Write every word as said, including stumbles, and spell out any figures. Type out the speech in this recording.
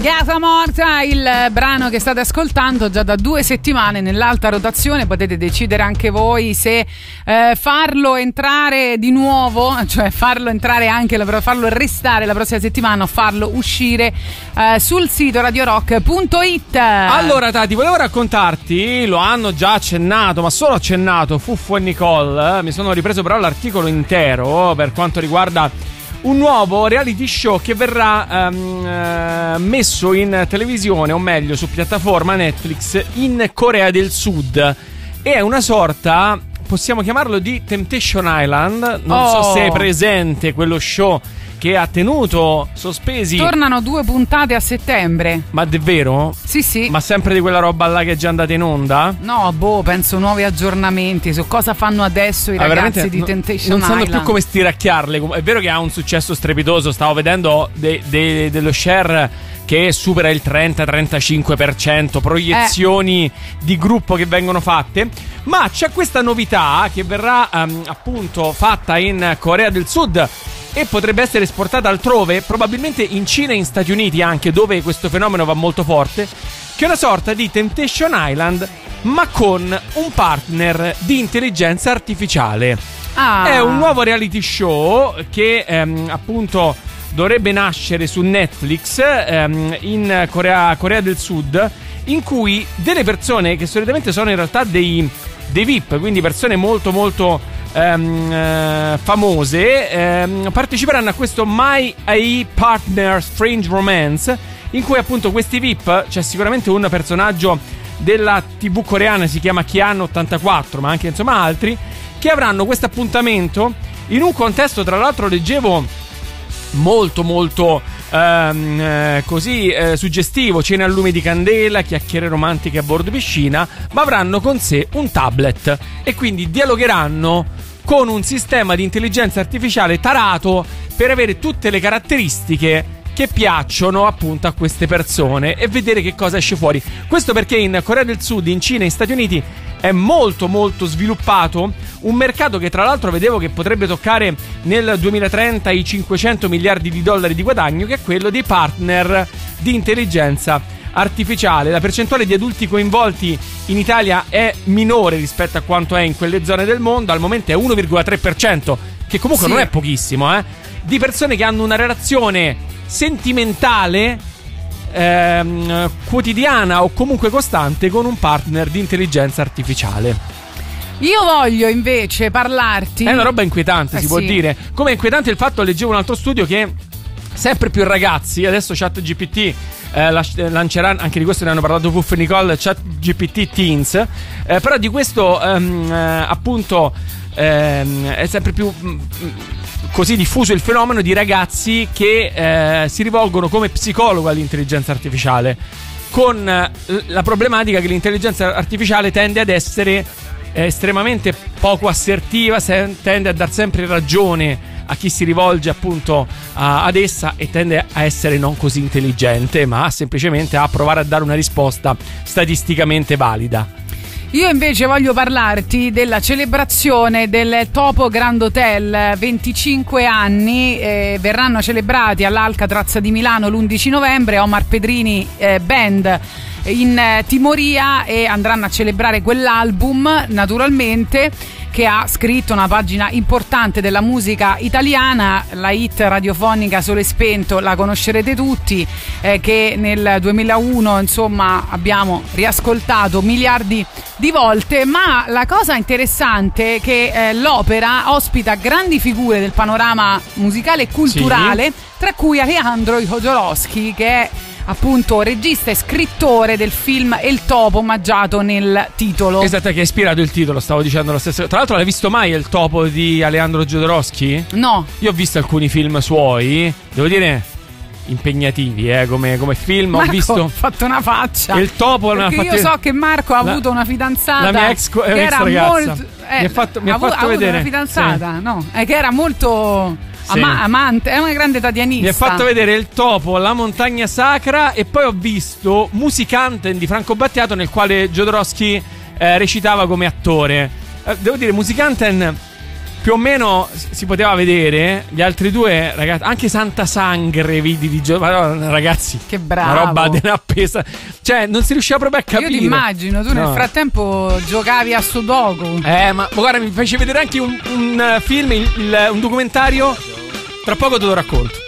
Gasa Morta, il brano che state ascoltando già da due settimane nell'alta rotazione. Potete decidere anche voi se eh, farlo entrare di nuovo, cioè farlo entrare anche, farlo restare la prossima settimana o farlo uscire eh, sul sito radio rock punto it. Allora Tati, volevo raccontarti, lo hanno già accennato, ma solo accennato Fuffo e Nicole, eh, mi sono ripreso però l'articolo intero per quanto riguarda un nuovo reality show che verrà um, uh, messo in televisione, o meglio su piattaforma Netflix, in Corea del Sud. È una sorta, possiamo chiamarlo, di Temptation Island. Non oh. so se è presente quello show che ha tenuto sospesi. Tornano due puntate a settembre. Ma davvero? Sì, sì. Ma sempre di quella roba là che è già andata in onda? No, boh, penso nuovi aggiornamenti su cosa fanno adesso i ah, ragazzi di Temptation non Island. Non sanno più come stiracchiarle. È vero che ha un successo strepitoso. Stavo vedendo de, de, dello share che supera il trenta trentacinque per cento, proiezioni eh. di gruppo che vengono fatte. Ma c'è questa novità che verrà um, appunto fatta in Corea del Sud e potrebbe essere esportata altrove, probabilmente in Cina e in Stati Uniti anche, dove questo fenomeno va molto forte, che è una sorta di Temptation Island ma con un partner di intelligenza artificiale. Ah. È un nuovo reality show che ehm, appunto dovrebbe nascere su Netflix ehm, in Corea, Corea del Sud, in cui delle persone che solitamente sono in realtà dei, dei V I P, quindi persone molto molto Um, uh, famose, um, parteciperanno a questo My A I Partner Strange Romance, in cui appunto questi V I P, c'è sicuramente un personaggio della tivù coreana, si chiama Kian ottantaquattro, ma anche insomma altri, che avranno questo appuntamento in un contesto, tra l'altro leggevo, molto molto um, eh, così eh, suggestivo, cene a lume di candela, chiacchiere romantiche a bordo piscina, ma avranno con sé un tablet e quindi dialogheranno con un sistema di intelligenza artificiale tarato per avere tutte le caratteristiche che piacciono appunto a queste persone e vedere che cosa esce fuori. Questo perché in Corea del Sud, in Cina e in Stati Uniti è molto molto sviluppato un mercato che tra l'altro vedevo che potrebbe toccare nel duemilatrenta i cinquecento miliardi di dollari di guadagno, che è quello dei partner di intelligenza artificiale. La percentuale di adulti coinvolti in Italia è minore rispetto a quanto è in quelle zone del mondo, al momento è uno virgola tre per cento, che comunque sì. non è pochissimo, eh, di persone che hanno una relazione sentimentale ehm, quotidiana o comunque costante con un partner di intelligenza artificiale. Io voglio invece parlarti. È una roba inquietante, eh si sì. può dire. Come è inquietante il fatto, leggevo un altro studio, che sempre più ragazzi, adesso ChatGPT eh, lanceranno, anche di questo ne hanno parlato Puff e Nicole, ChatGPT Teens, eh, però di questo ehm, eh, appunto ehm, è sempre più mh, così diffuso il fenomeno di ragazzi che eh, si rivolgono come psicologo all'intelligenza artificiale, con eh, la problematica che l'intelligenza artificiale tende ad essere eh, estremamente poco assertiva, se, tende a dar sempre ragione a chi si rivolge appunto a, ad essa, e tende a essere non così intelligente, ma semplicemente a provare a dare una risposta statisticamente valida. Io invece voglio parlarti della celebrazione del Topo Grand Hotel, venticinque anni, eh, verranno celebrati all'Alcatraz di Milano l'undici novembre. Omar Pedrini eh, Band in eh, timoria, e andranno a celebrare quell'album, naturalmente, che ha scritto una pagina importante della musica italiana. La hit radiofonica Sole Spento la conoscerete tutti, eh, che nel duemilauno insomma abbiamo riascoltato miliardi di volte. Ma la cosa interessante è che eh, l'opera ospita grandi figure del panorama musicale e culturale, sì. tra cui Alejandro Jodorowsky, che è appunto regista e scrittore del film El Topo, omaggiato nel titolo. Esatto, che ha ispirato il titolo, stavo dicendo lo stesso. Tra l'altro, l'hai visto mai El Topo di Alejandro Jodorowsky? No. Io ho visto alcuni film suoi, devo dire impegnativi, eh, come, come film. Marco, ho visto. Ho fatto una faccia. Il Topo, perché fatto... io so che Marco ha la, avuto una fidanzata. La mia ex, co- che ex era ragazza molto. Eh, mi ha fatto, mi ha avuto, fatto ha vedere. Una fidanzata, sì. no? Eh, che era molto. Sì. Ama- amante, è una grande tatianista. Mi ha fatto vedere Il Topo, La montagna sacra, e poi ho visto Musikanten di Franco Battiato, nel quale Jodorowsky eh, recitava come attore. Eh, devo dire, Musikanten più o meno si poteva vedere. Gli altri due ragazzi, anche Santa Sangre vidi di gio- Madonna, ragazzi, che bravo, una roba appesa, cioè non si riusciva proprio a capire. Io ti immagino, tu no. nel frattempo giocavi a Sudoku. Eh, ma guarda, mi fece vedere anche un, un film, il, il, un documentario. Tra poco te lo racconto.